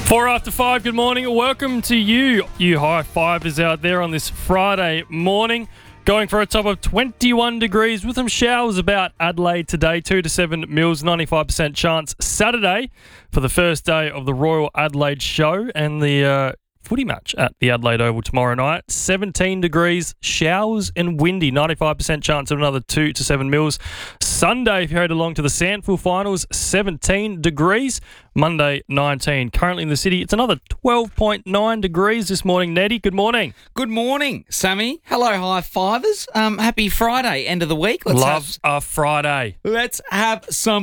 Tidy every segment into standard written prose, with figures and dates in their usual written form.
4 after 5, good morning. Welcome to you high fivers out there on this Friday morning. Going for a top of 21 degrees with some showers about Adelaide today, 2 to 7 mils, 95% chance Saturday for the first day of the Royal Adelaide Show and the footy match at the Adelaide Oval tomorrow night. 17 degrees, showers and windy, 95% chance of another 2 to 7 mils. Sunday, if you head along to the Sandful Finals, 17 degrees. Monday, 19. Currently in the city, it's another 12.9 degrees this morning. Neddy, good morning. Good morning, Sammy. Hello, high fivers. Happy Friday, end of the week. Loves a Friday. Let's have some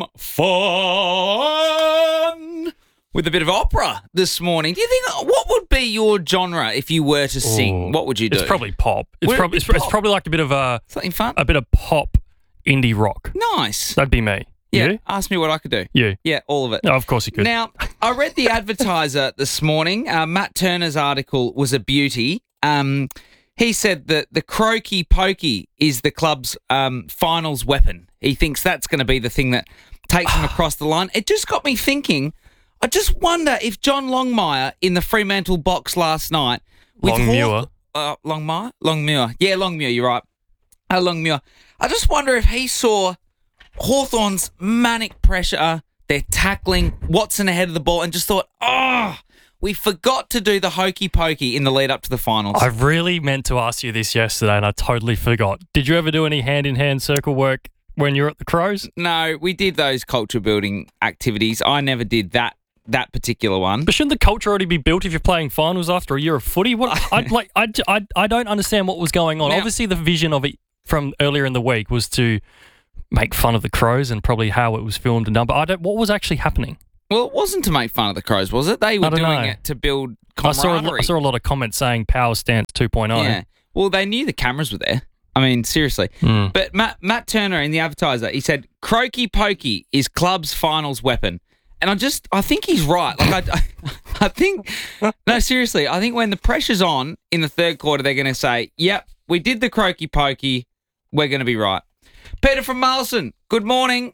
fun with a bit of opera this morning. Do you think, what would be your genre if you were to sing? What would you do? It's probably pop. It's Would it probably be pop? it's probably like a bit of Something fun? a bit of pop indie rock. Nice. That'd be me. Yeah, You? ask me what I could do. You? Yeah, all of it. No, of course you could. Now, I read the Advertiser this morning. Matt Turner's article was a beauty. He said that the croaky pokey is the club's finals weapon. He thinks that's going to be the thing that takes them across the line. It just got me thinking, I just wonder if John Longmire in the Fremantle box last night with Longmuir. Longmuir. Yeah, Longmuir, you're right. Longmuir. I just wonder if he saw Hawthorn's manic pressure, their tackling, Watson ahead of the ball, and just thought, we forgot to do the hokey pokey in the lead up to the finals. I really meant to ask you this yesterday and I totally forgot. Did you ever do any hand-in-hand circle work when you were at the Crows? No, we did those culture building activities. I never did that particular one. But shouldn't the culture already be built if you're playing finals after a year of footy? What I don't understand what was going on. Now- Obviously, the vision of it from earlier in the week was to make fun of the Crows and probably how it was filmed and done. But what was actually happening? Well, it wasn't to make fun of the Crows, was it? They were I don't doing know. it to build I camaraderie. saw a lot of comments saying Power Stance 2.0. Yeah. Well, they knew the cameras were there. I mean, seriously. But Matt Turner in the Advertiser, he said, croaky pokey is club's finals weapon. And I think he's right. Like, I think, no, seriously, I think when the pressure's on in the third quarter, they're going to say, yep, we did the croaky pokey. We're going to be right. Peter from Marlson, good morning.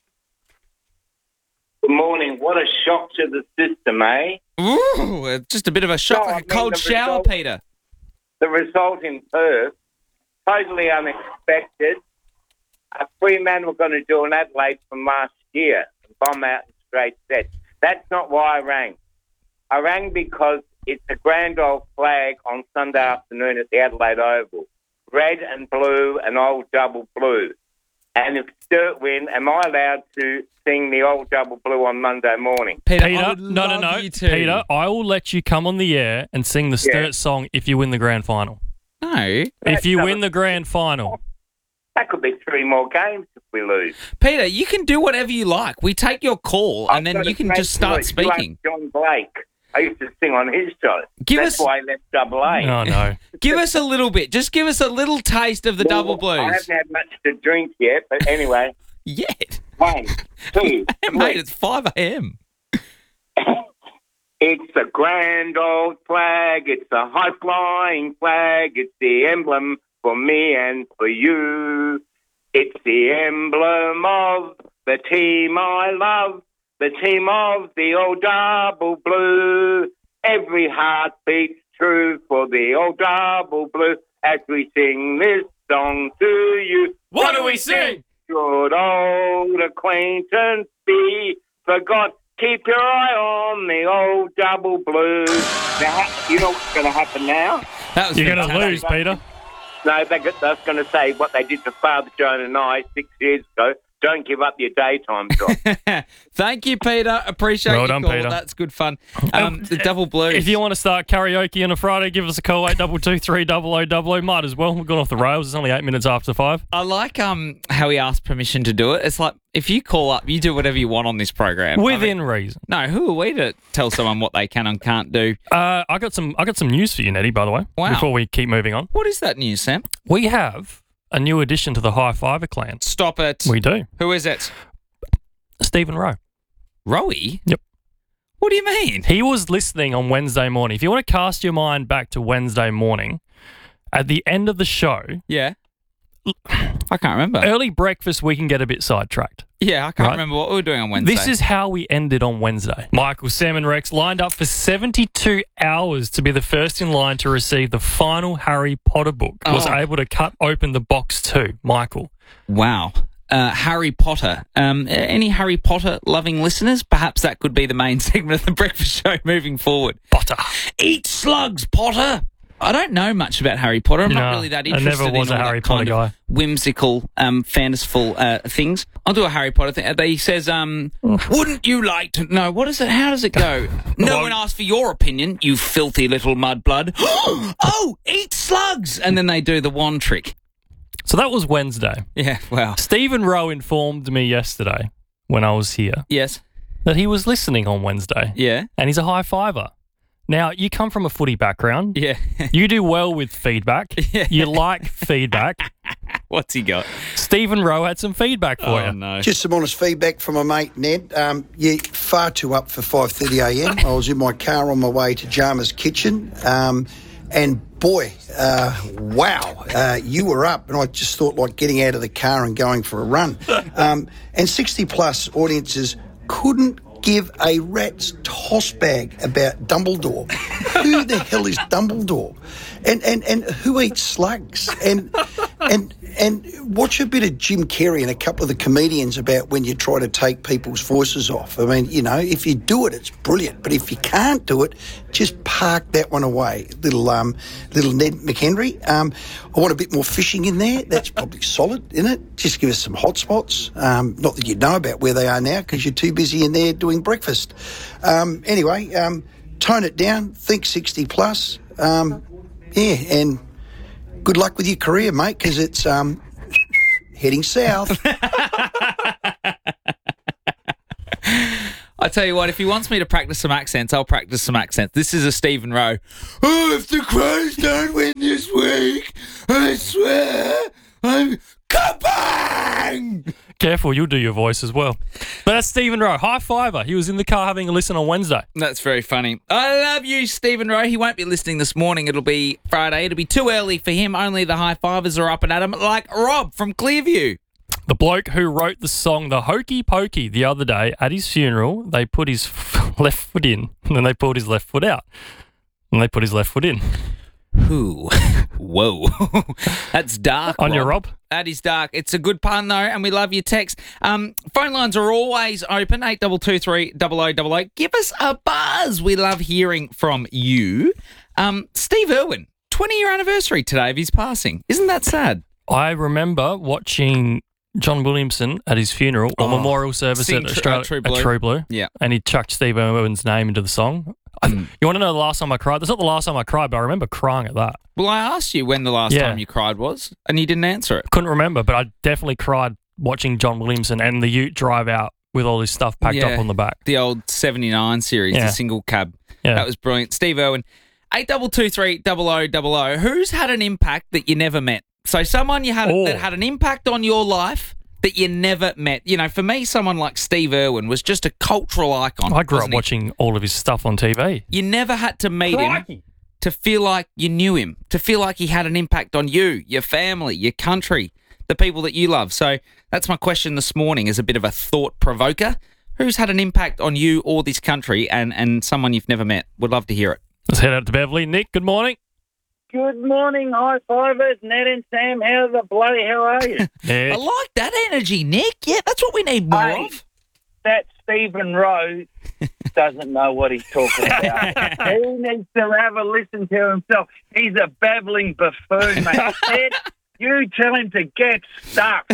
Good morning. What a shock to the system, eh? Ooh, just a bit of a shock, No, I like a mean, cold the shower, result- Peter. The result in Perth, totally unexpected. Fremantle were going to do an Adelaide from last year, bomb out in straight sets. That's not why I rang. I rang because it's a grand old flag on Sunday afternoon at the Adelaide Oval. Red and blue and old double blue. And if Sturt win, am I allowed to sing the old double blue on Monday morning? Peter, I Peter, would no. love you to. Peter, I will let you come on the air and sing the Sturt song if you win the grand final. No. If you win the grand final. That could be 3 more games if we lose. Peter, you can do whatever you like. We take your call and then you can just start speaking. John Blake. I used to sing on his show. That's why I left Double A. Oh, no. Give us a little bit. Just give us a little taste of the double I blues. haven't had much to drink yet, but anyway. Yet. 1, 2, Mate, it's 5 a.m. It's a grand old flag. It's a high-flying flag. It's the emblem for me and for you. It's the emblem of the team I love, the team of the old double blue. Every heart beats true for the old double blue as we sing this song to you. What do we sing? Should old acquaintance be forgot? Keep your eye on the old double blue. Now, you know what's going to happen now? That was You're going to fantastic. lose, Peter. No, they're going to say what they did to Father Joan and I 6 years ago. Don't give up your daytime job. Thank you, Peter. Appreciate Well your done, call. Peter. That's good fun. The double blues. If you want to start karaoke on a Friday, give us a call, 8223 Might as well. We've gone off the rails. It's only 8 minutes after 5. I like how he asked permission to do it. It's like, if you call up, you do whatever you want on this program. Within reason. No, who are we to tell someone what they can and can't do? I got some news for you, Nettie, by the way, Wow. before we keep moving on. What is that news, Sam? We have a new addition to the High Fiver clan. Stop it. We do. Who is it? Stephen Rowe. Rowie? Yep. What do you mean? He was listening on Wednesday morning. If you want to cast your mind back to Wednesday morning, at the end of the show, Yeah. I can't remember. Early breakfast, we can get a bit sidetracked. Yeah, I can't Right. remember what we were doing on Wednesday. This is how we ended on Wednesday. Michael, Sam and Rex lined up for 72 hours to be the first in line to receive the final Harry Potter book. Was able to cut open the box too. Michael. Wow. Harry Potter. Any Harry Potter loving listeners? Perhaps that could be the main segment of the breakfast show moving forward. Potter. Eat slugs, Potter. I don't know much about Harry Potter. I'm not really that interested I never was in a all Harry that kind Potter guy. of whimsical, fanciful things. I'll do a Harry Potter thing. He says, wouldn't you like to know? What is it? How does it go? No one asked for your opinion, you filthy little mudblood. Oh, eat slugs. And then they do the wand trick. So that was Wednesday. Yeah, wow. Stephen Rowe informed me yesterday when I was here Yes. that he was listening on Wednesday. Yeah. And he's a high fiver. Now, you come from a footy background. Yeah. You do well with feedback. Yeah. You like feedback. What's he got? Stephen Rowe had some feedback for you. No. Just some honest feedback from my mate Ned. You're far too up for 5:30 a.m. I was in my car on my way to Jama's kitchen, and boy, wow, you were up, and I just thought like getting out of the car and going for a run. And 60-plus audiences couldn't give a rat's toss bag about Dumbledore. Who the hell is Dumbledore? And who eats slugs? And watch a bit of Jim Carrey and a couple of the comedians about when you try to take people's voices off. I mean, you know, if you do it, it's brilliant. But if you can't do it, just park that one away. Little Ned McHenry. I want a bit more fishing in there. That's probably solid, isn't it? Just give us some hot spots. Not that you know about where they are now because you're too busy in there doing breakfast. Anyway, tone it down. Think 60 plus. Yeah, and good luck with your career, mate, because it's heading south. I tell you what, if he wants me to practice some accents, I'll practice some accents. This is a Stephen Rowe. Oh, if the Crows don't win this week, I swear I'm kabang! Careful, you'll do your voice as well. But that's Stephen Rowe, high fiver. He was in the car having a listen on Wednesday. That's very funny. I love you, Stephen Rowe. He won't be listening this morning. It'll be Friday. It'll be too early for him. Only the high fivers are up and at him, like Rob from Clearview. The bloke who wrote the song The Hokey Pokey the other day, at his funeral, they put his left foot in, and then they pulled his left foot out. And they put his left foot in. Ooh. Whoa. That's dark. On your Rob? That is dark. It's a good pun, though, and we love your text. Phone lines are always open, 8223 0088. Give us a buzz. We love hearing from you. Steve Irwin, 20-year anniversary today of his passing. Isn't that sad? I remember watching John Williamson at his funeral or memorial service Sing at Australia, True at Blue. True Blue. Yeah. And he chucked Steve Irwin's name into the song. You want to know the last time I cried? That's not the last time I cried, but I remember crying at that. Well, I asked you when the last time you cried was, and you didn't answer it. Couldn't remember, but I definitely cried watching John Williamson and the Ute drive out with all his stuff packed up on the back. The old 79 series, the single cab. Yeah. That was brilliant. Steve Irwin, 8223 0000. Who's had an impact that you never met? So someone you had that had an impact on your life that you never met. You know, for me, someone like Steve Irwin was just a cultural icon. I grew up wasn't he? watching all of his stuff on TV. You never had to meet him to feel like you knew him, to feel like he had an impact on you, your family, your country, the people that you love. So that's my question this morning, as a bit of a thought provoker. Who's had an impact on you or this country, and someone you've never met? Would love to hear it. Let's head out to Beverly. Nick, good morning. Good morning, high fivers, Ned and Sam. How the bloody hell are you? I like that energy, Nick. Yeah, that's what we need more of. That Stephen Rowe doesn't know what he's talking about. He needs to have a listen to himself. He's a babbling buffoon, mate. Ned, you tell him to get stuck.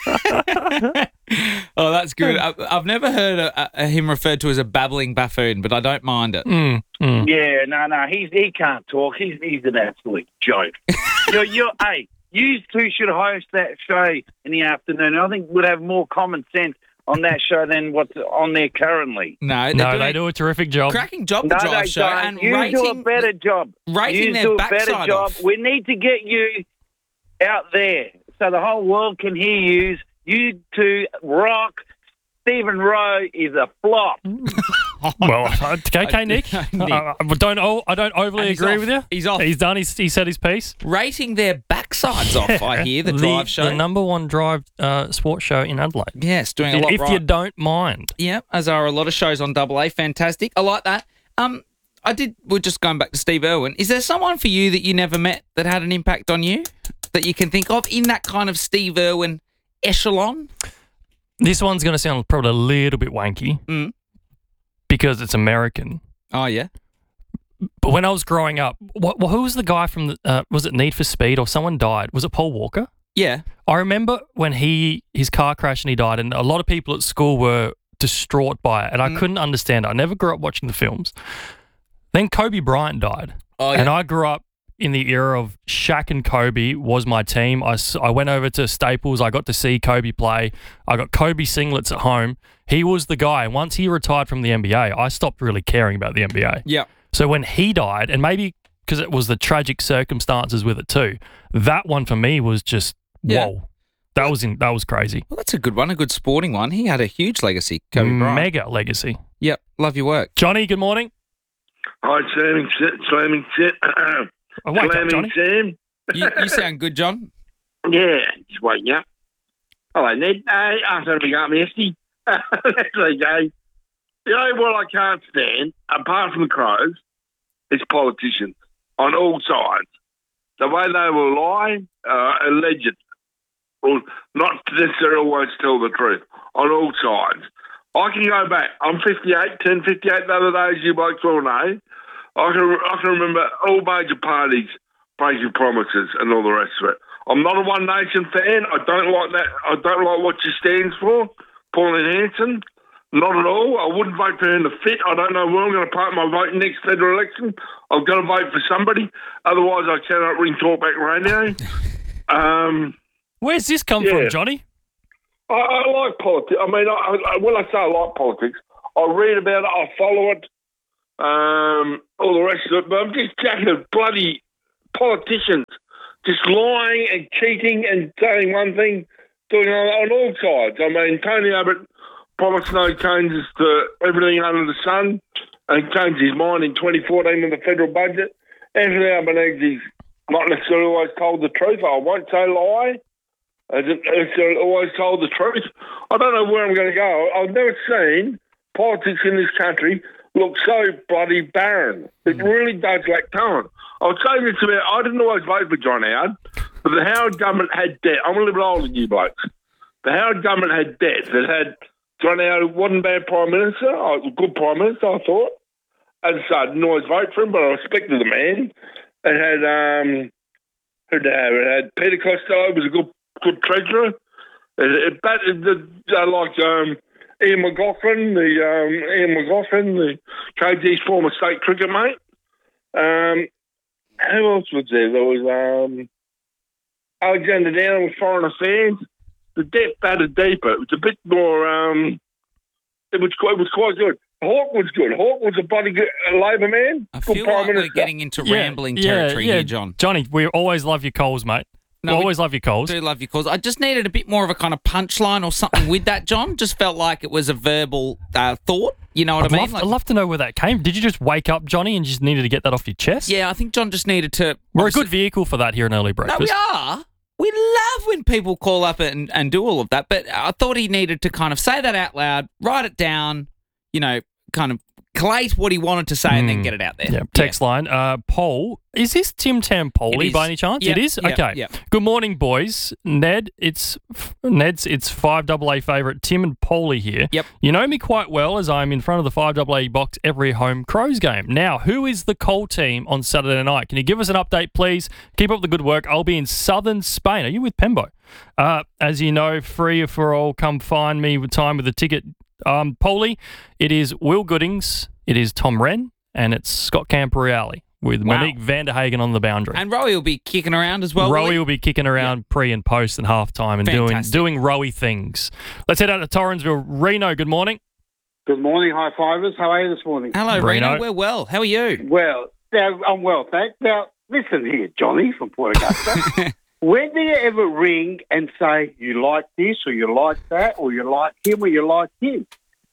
Oh, that's good. I've never heard him referred to as a babbling buffoon, but I don't mind it. Yeah, no, he can't talk. He's an absolute joke. Hey, you two should host that show in the afternoon. I think we'd have more common sense on that show than what's on there currently. No, they do a terrific job. Cracking job, No, the they drive show, don't. and You rating do a better job. rating You their do a better backside job. off. We need to get you out there so the whole world can hear you. You two rock. Stephen Rowe is a flop. Well, okay, Nick. Nick. I don't overly And he's agree off. with you. He's off. He's done. He said his piece. Rating their backsides off, I hear, the drive show. The number one drive sports show in Adelaide. Yes, doing a lot If right. you don't mind. Yeah, as are a lot of shows on AA. Fantastic. I like that. We're just going back to Steve Irwin. Is there someone for you that you never met that had an impact on you that you can think of in that kind of Steve Irwin echelon? This one's going to sound probably a little bit wanky because it's American. Oh, yeah? But when I was growing up, who was the guy from was it Need for Speed or someone died? Was it Paul Walker? Yeah. I remember when his car crashed and he died, and a lot of people at school were distraught by it, and I couldn't understand it. I never grew up watching the films. Then Kobe Bryant died, and I grew up in the era of Shaq and Kobe was my team. I went over to Staples. I got to see Kobe play. I got Kobe singlets at home. He was the guy. And once he retired from the NBA, I stopped really caring about the NBA. Yeah. So when he died, and maybe because it was the tragic circumstances with it too, that one for me was just, whoa. That was crazy. Well, that's a good one, a good sporting one. He had a huge legacy, Kobe Bryant. Mega legacy. Yep. Love your work. Johnny, good morning. Hi, slamming Wake up, Johnny. Sam. You sound good, John. Yeah, just waking up. Hello, Ned. Hey, after we got messy. That's okay. You know what I can't stand, apart from the Crows, is politicians on all sides. The way they will lie, alleged, or not necessarily always tell the truth, on all sides. I can go back. I'm 58, turned 58 the other day, as you blokes all know. I can remember all major parties breaking promises and all the rest of it. I'm not a One Nation fan. I don't like that. I don't like what she stands for, Pauline Hanson. Not at all. I wouldn't vote for her in the fit. I don't know where I'm going to put my vote next federal election. I'm going to vote for somebody. Otherwise, I cannot ring Talkback Radio. Where's this come from, Johnny? I like politics. I mean, when I say I like politics, I read about it, I follow it, all the rest of it. But I'm just jacking of bloody politicians, just lying and cheating and saying one thing, doing on all sides. I mean, Tony Abbott promised no changes to everything under the sun and changed his mind in 2014 with the federal budget. Anthony Albanese's not necessarily always told the truth. I won't say lie. It's always told the truth. I don't know where I'm going to go. I've never seen politics in this country look so bloody barren. It really does lack talent. I was saying this about, I didn't always vote for John Howard, but the Howard government had debt. I'm a little bit older than you blokes. The Howard government had debt that had John Howard wasn't a bad Prime Minister. I was a good Prime Minister, I thought. As I said, I didn't always vote for him, but I respected the man. It had, it had Peter Costello, was a good treasurer. Like Ian McLaughlin, the KG's former state cricket mate. Who else was there? There was Alexander Downer with Foreign Affairs. The depth batted deeper. It was a bit more. It was quite good. Hawke was good. Hawke was a bloody good Labor man. I good feel Prime like Minister. we're getting into rambling territory here, John. Johnny, we always love your calls, mate. No, we always love your calls. Do love your calls. I just needed a bit more of a kind of punchline or something with that, John. Just felt like it was a verbal thought. You know what I mean? I'd love to know where that came. Did you just wake up, Johnny, and just needed to get that off your chest? Yeah, I think John just needed to. We're a good vehicle for that here in Early Breakfast. No, we are. We love when people call up and do all of that. But I thought he needed to kind of say that out loud, write it down, kind of collate what he wanted to say and then get it out there. Yeah. Text line. Paul, is this Tim Tampoli by any chance? Yep. It is? Yep. Okay. Yep. Good morning, boys. Ned's it's 5AA favourite Tim and Paulie here. Yep. You know me quite well as I'm in front of the 5AA box every home Crows game. Now, who is the Cole team on Saturday night? Can you give us an update, please? Keep up the good work. I'll be in southern Spain. Are you with Pembo? As you know, free for all. Come find me with time with the ticket. Paulie, it is Will Goodings, it is Tom Wren, and it's Scott Camporeale with Monique Vanderhagen on the boundary. And Rowie will be kicking around as well. Rowie will be kicking around pre and post and halftime and doing Rowie things. Let's head out to Torrensville. Reno, good morning. Good morning, high fivers. How are you this morning? Hello, Reno. We're well. How are you? Well, I'm well, thanks. Now, listen here, Johnny from Port Augusta. When do you ever ring and say you like this or you like that or you like him or you like him?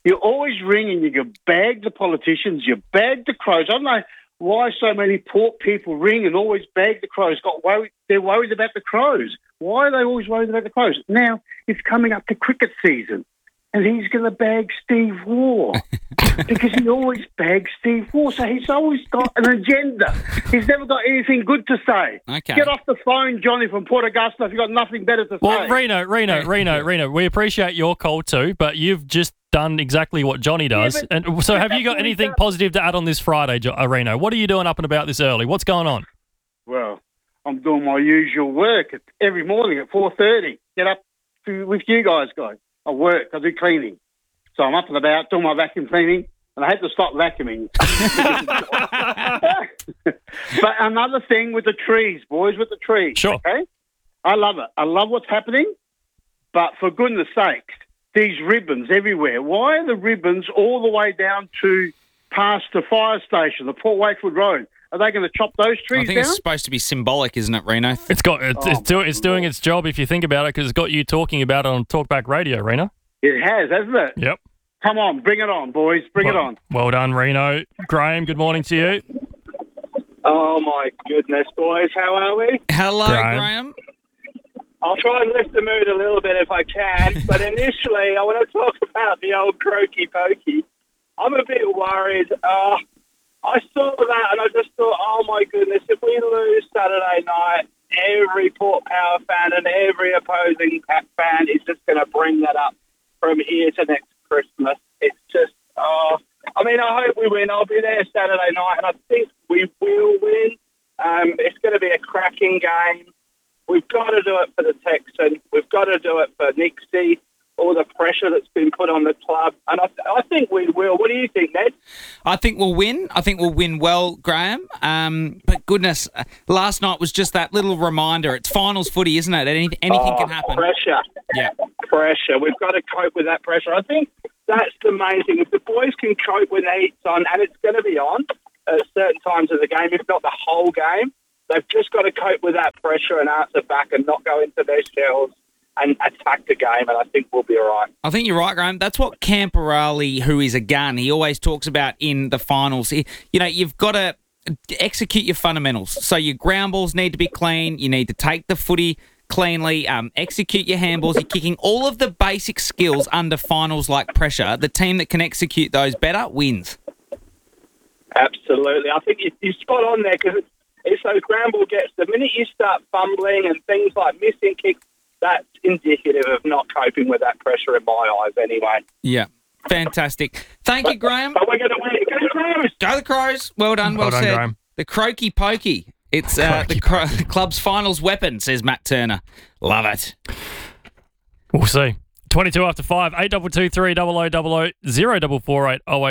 You always ring and you bag the politicians, you bag the Crows. I don't know why so many Port people ring and always bag the Crows. They're worried about the Crows. Why are they always worried about the Crows? Now, it's coming up to cricket season, and he's going to bag Steve Waugh because he always bags Steve Waugh. So he's always got an agenda. He's never got anything good to say. Okay. Get off the phone, Johnny from Port Augusta, if you've got nothing better to Well, say. Reno, we appreciate your call too, but you've just done exactly what Johnny does. Yeah, but and so have you got what he anything does. positive to add on this Friday, Reno? What are you doing up and about this early? What's going on? Well, I'm doing my usual work every morning at 4:30. Get up with you guys. I work. I do cleaning. So I'm up and about doing my vacuum cleaning, and I had to stop vacuuming. But another thing with the trees, boys, with the trees. Sure. Okay? I love it. I love what's happening. But for goodness sakes, these ribbons everywhere. Why are the ribbons all the way down to past the fire station, the Port Wakefield Road? Are they going to chop those trees I think down? it's supposed to be symbolic, isn't it, Reno? It's doing its job if you think about it, because it's got you talking about it on Talkback Radio, Reno. It has, hasn't it? Yep. Come on, bring it on, boys. Bring it on. Well done, Reno. Graham, good morning to you. Oh, my goodness, boys. How are we? Hello, Graham. Graham. I'll try and lift the mood a little bit if I can, but initially I want to talk about the old croaky pokey. I'm a bit worried. I saw that and I just thought, oh, my goodness, if we lose Saturday night, every Port Power fan and every opposing fan is just going to bring that up from here to next Christmas. It's just, I mean, I hope we win. I'll be there Saturday night, and I think we will win. It's going to be a cracking game. We've got to do it for the Texans. We've got to do it for Nixie, all the pressure that's been put on the club. And I think we will. What do you think, Ned? I think we'll win. I think we'll win well, Graham. But goodness, last night was just that little reminder. It's finals footy, isn't it? Anything can happen. Pressure. Yeah. Pressure. We've got to cope with that pressure. I think that's the main thing. If the boys can cope when the heat's on, and it's going to be on at certain times of the game, if not the whole game, they've just got to cope with that pressure and answer back and not go into their shells and attack the game, and I think we'll be all right. I think you're right, Graham. That's what Camporelli, who is a gun, he always talks about in the finals. You've got to execute your fundamentals. So your ground balls need to be clean. You need to take the footy cleanly, execute your handballs. You're kicking all of the basic skills under finals like pressure. The team that can execute those better wins. Absolutely. I think you're spot on there because it's those ground ball gets. The minute you start fumbling and things like missing kicks, that's indicative of not coping with that pressure in my eyes anyway. Yeah. Fantastic. Thank you, Graham. But we're going to win. Go the Crows! Go the Crows. Well done. Well done, said. Graham. The croaky pokey. It's the club's finals weapon, says Matt Turner. Love it. We'll see. 22 after 5, 8223 0000 0448 08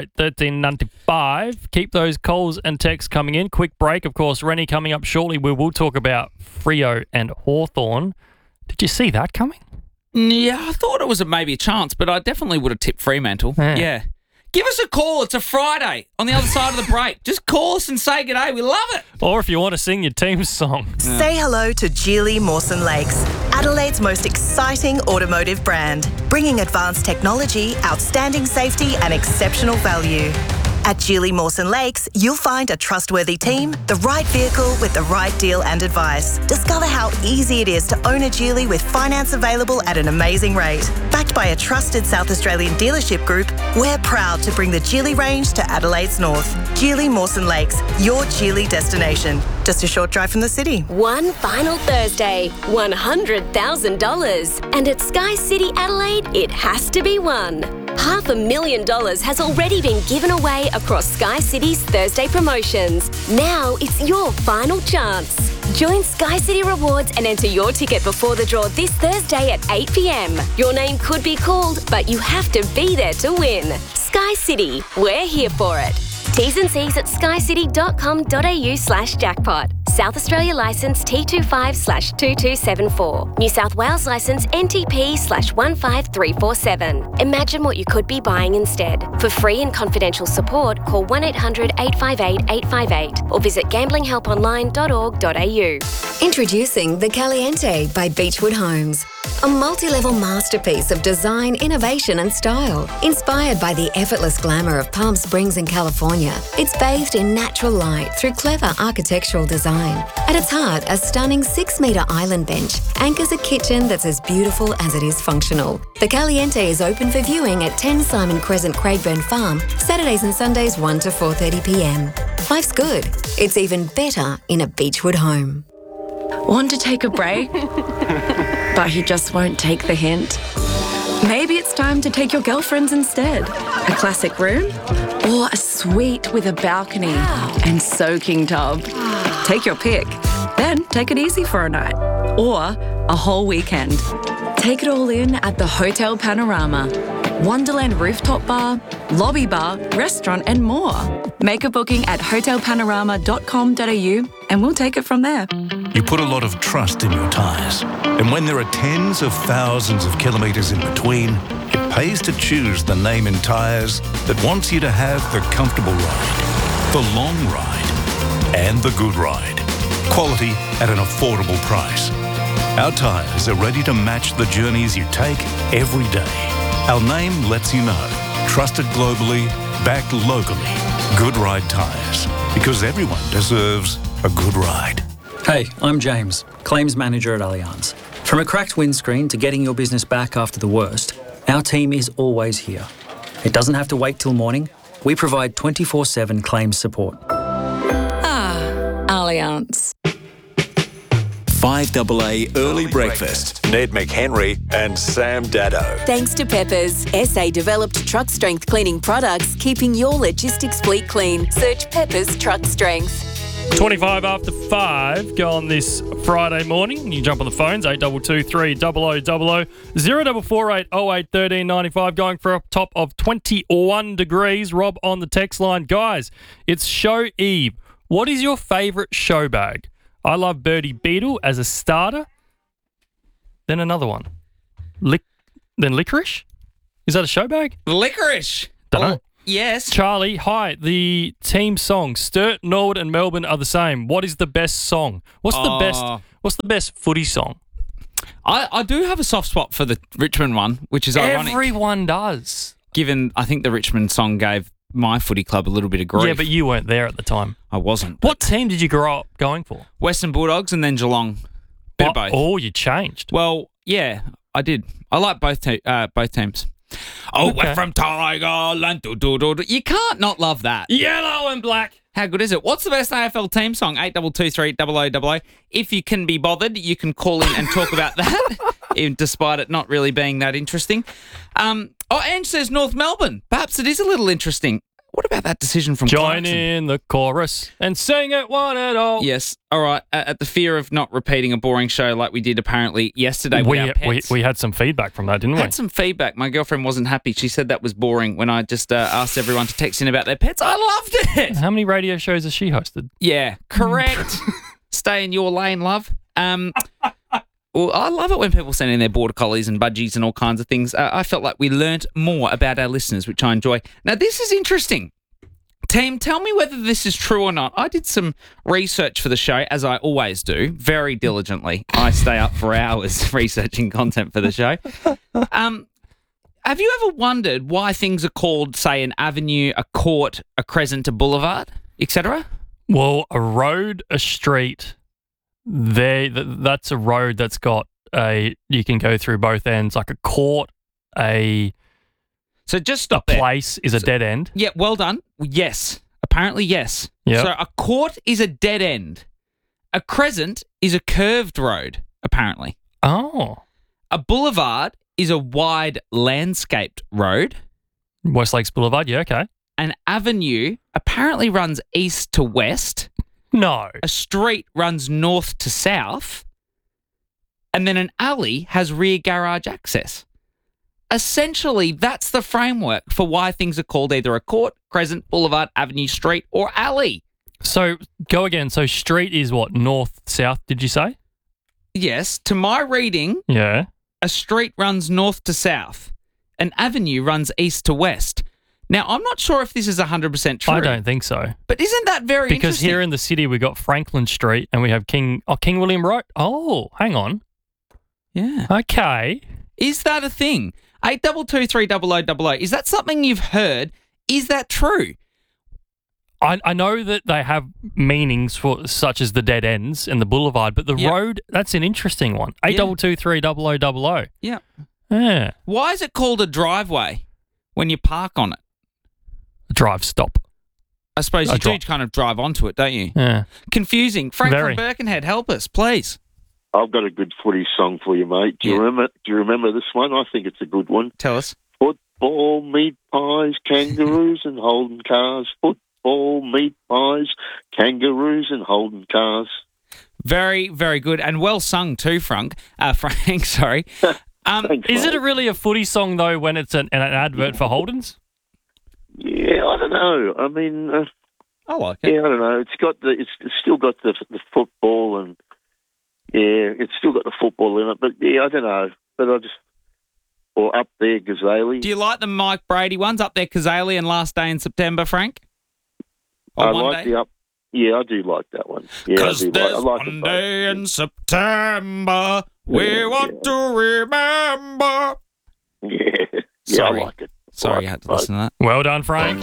1395. Keep those calls and texts coming in. Quick break, of course. Rennie coming up shortly. We will talk about Freo and Hawthorn. Did you see that coming? Yeah, I thought it was maybe a chance, but I definitely would have tipped Fremantle. Yeah. Give us a call. It's a Friday on the other side of the break. Just call us and say good day. We love it. Or if you want to sing your team's song. Say hello to Geely Mawson Lakes, Adelaide's most exciting automotive brand, bringing advanced technology, outstanding safety and exceptional value. At Geely Mawson Lakes, you'll find a trustworthy team, the right vehicle with the right deal and advice. Discover how easy it is to own a Geely with finance available at an amazing rate. Backed by a trusted South Australian dealership group, we're proud to bring the Geely range to Adelaide's north. Geely Mawson Lakes, your Geely destination. Just a short drive from the city. One final Thursday, $100,000. And at Sky City Adelaide, it has to be won. $500,000 has already been given away across Sky City's Thursday promotions. Now it's your final chance. Join Sky City Rewards and enter your ticket before the draw this Thursday at 8 p.m. Your name could be called, but you have to be there to win. Sky City, we're here for it. T's and C's at skycity.com.au/jackpot. South Australia licence T25/2274. New South Wales licence NTP/15347. Imagine what you could be buying instead. For free and confidential support, call 1-800-858-858 or visit gamblinghelponline.org.au. Introducing The Caliente by Beechwood Homes. A multi-level masterpiece of design, innovation and style. Inspired by the effortless glamour of Palm Springs in California, it's bathed in natural light through clever architectural design. At its heart, a stunning 6-metre island bench anchors a kitchen that's as beautiful as it is functional. The Caliente is open for viewing at 10 Simon Crescent, Craigburn Farm, Saturdays and Sundays 1 to 4:30 p.m. Life's good. It's even better in a Beechwood home. Want to take a break? But he just won't take the hint. Maybe it's time to take your girlfriends instead. A classic room or a suite with a balcony and soaking tub. Take your pick. Then take it easy for a night or a whole weekend. Take it all in at the Hotel Panorama. Wonderland rooftop bar, lobby bar, restaurant and more. Make a booking at hotelpanorama.com.au and we'll take it from there. You put a lot of trust in your tyres. And when there are tens of thousands of kilometres in between, it pays to choose the name in tyres that wants you to have the comfortable ride, the long ride, and the good ride. Quality at an affordable price. Our tyres are ready to match the journeys you take every day. Our name lets you know. Trusted globally, backed locally. Good Ride Tyres. Because everyone deserves a good ride. Hey, I'm James, Claims Manager at Allianz. From a cracked windscreen to getting your business back after the worst, our team is always here. It doesn't have to wait till morning. We provide 24/7 claims support. Allianz. 5AA Early Breakfast. Ned McHenry and Sam Daddo. Thanks to Peppers, SA-developed truck strength cleaning products, keeping your logistics fleet clean. Search Peppers Truck Strength. 25 after 5, go on this Friday morning. You can jump on the phones, 8223 0000, 0448 08 1395, going for a top of 21 degrees. Rob on the text line. Guys, it's show eve. What is your favourite show bag? I love Birdie Beetle as a starter. Then another one. Then licorice? Is that a show bag? Licorice. Don't know. Yes. Charlie, hi. The team song, Sturt, Norwood and Melbourne are the same. What is the best song? What's the best footy song? I do have a soft spot for the Richmond one, which is ironic. Everyone does. Given I think the Richmond song gave my footy club a little bit of grief. Yeah, but you weren't there at the time. I wasn't. What team did you grow up going for? Western Bulldogs and then Geelong. Bit of both. Oh, you changed. Well, yeah, I did. I like both teams. Oh, Okay. we're from Tigerland. You can't not love that. Yellow and black. How good is it? What's the best AFL team song? 8223 0000. If you can be bothered, you can call in and talk about that, even despite it not really being that interesting. Ange says North Melbourne. Perhaps it is a little interesting. What about that decision from Join Clarkson? in the chorus and sing it one and all. Yes. All right. At the fear of not repeating a boring show like we did apparently yesterday with our pets. We had some feedback from that, didn't we? Had some feedback. My girlfriend wasn't happy. She said that was boring when I just asked everyone to text in about their pets. I loved it. How many radio shows has she hosted? Yeah, correct. Stay in your lane, love. Well, I love it when people send in their border collies and budgies and all kinds of things. I felt like we learnt more about our listeners, which I enjoy. Now, this is interesting. Team, tell me whether this is true or not. I did some research for the show, as I always do, very diligently. I stay up for hours researching content for the show. Have you ever wondered why things are called, say, an avenue, a court, a crescent, a boulevard, etc.? Well, a road, a street, that's a road that's got you can go through both ends, like a court, So just stop a there. place is a dead end. Yeah, well done. Yes. Apparently, yes. Yep. So a court is a dead end. A crescent is a curved road, apparently. Oh. A boulevard is a wide landscaped road. West Lakes Boulevard, yeah, okay. An avenue apparently runs east to west. No. A street runs north to south. And then an alley has rear garage access. Essentially, that's the framework for why things are called either a court, crescent, boulevard, avenue, street, or alley. So go again. So street is what? North, south, did you say? Yes. To my reading, Yeah. a street runs north to south. An avenue runs east to west. Now, I'm not sure if this is 100% true. I don't think so. But isn't that very Because interesting? here in the city we got Franklin Street and we have King William Road. Oh, hang on. Yeah. Okay. Is that a thing? 82230000. Is that something you've heard? Is that true? I know that they have meanings for such as the dead ends and the boulevard, but the road, that's an interesting one. 82230000. Yeah. Yeah. Why is it called a driveway when you park on it? Drive stop. I suppose you do kind of drive onto it, don't you? Yeah. Confusing. Frank Very. from Birkenhead, help us, please. I've got a good footy song for you, mate. Do you remember this one? I think it's a good one. Tell us. Football, meat pies, kangaroos and Holden cars. Football, meat pies, kangaroos and Holden cars. Very, very good. And well sung too, Frank. Frank, sorry. Is it really a footy song, though, when it's an advert for Holden's? Yeah, I don't know. I mean... I like it. Yeah, I don't know. It's still got the football and... Yeah, it's still got the football in it. But, yeah, I don't know. But I just... Or Up There, Gazelle. Do you like the Mike Brady ones? Up There, Kazali and Last Day in September, Frank? I like the Up... Yeah, I do like that one. Yeah, I do. There's I like one it day in September we want to remember. Yeah, Sorry. I like it. Sorry, you had to listen to that. Well done, Frank.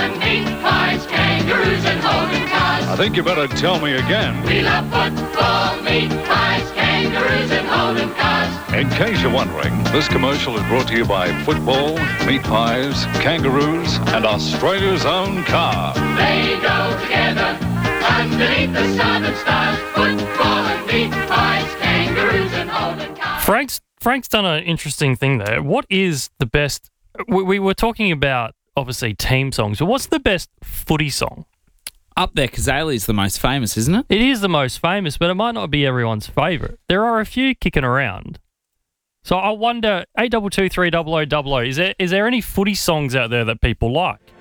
I think you better tell me again. We love football, meat pies, kangaroos, and Holden cars. In case you're wondering, this commercial is brought to you by football, meat pies, kangaroos, and Australia's own car. They go together underneath the southern stars. Football and meat pies, kangaroos, and Holden cars. Frank's done an interesting thing there. What is the best... We were talking about, obviously, team songs, but what's the best footy song? Up There, Kazali is the most famous, isn't it? It is the most famous, but it might not be everyone's favourite. There are a few kicking around. So I wonder, 82230000, is there any footy songs out there that people like?